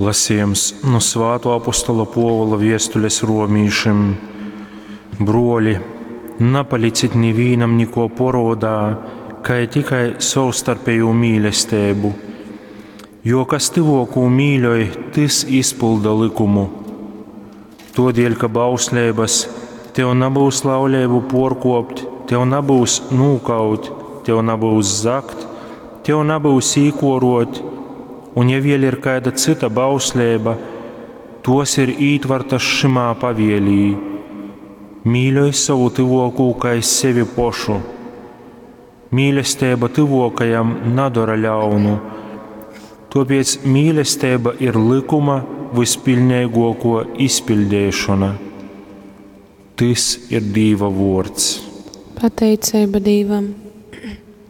Lasījums no Svāto apostola Pāvila viestules Romiešiem. Broļi, nepalicit nevienam niko porodā, kā tikai savstarpēju mīlestību. Jo kas tivokū mīļoj, tas izpilda likumu. Todēļ, ka bauslības tev nebūs laulību porkopt, tev nebūs nūkaut, tev nebūs zakt, tev nebūs īkorot, un ja vēl ir kāda cita bauslība, tos ir ītvartas šimā pavielī. Mīļoj savu tivokū kā sevi pošu. Mīlestība tivokajam nedara ļaunu, tāpēc mīlestība ir likuma vispilnīgāko izpildīšana. Tas ir Dieva vārds. Pateicība Dievam.